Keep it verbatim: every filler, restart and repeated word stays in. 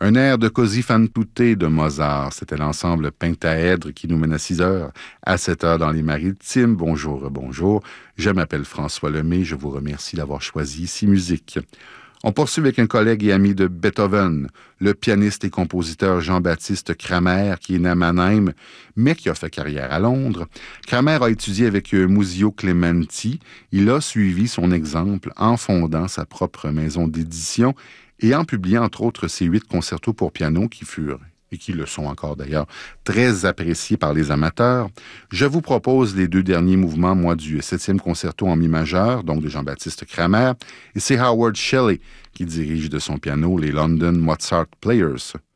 Un air de Così fan tutte de Mozart. C'était l'ensemble Pentaèdre qui nous mène à six heures, à sept heures dans les Maritimes. Bonjour, bonjour. Je m'appelle François Lemay. Je vous remercie d'avoir choisi ici musique. On poursuit avec un collègue et ami de Beethoven, le pianiste et compositeur Jean-Baptiste Cramer, qui est né à Mannheim, mais qui a fait carrière à Londres. Cramer a étudié avec Muzio Clementi. Il a suivi son exemple en fondant sa propre maison d'édition et en publiant entre autres ses huit concertos pour piano qui furent, et qui le sont encore d'ailleurs, très appréciés par les amateurs. Je vous propose les deux derniers mouvements, moi, du septième concerto en mi majeur, donc de Jean-Baptiste Cramer, et c'est Howard Shelley qui dirige de son piano les London Mozart Players.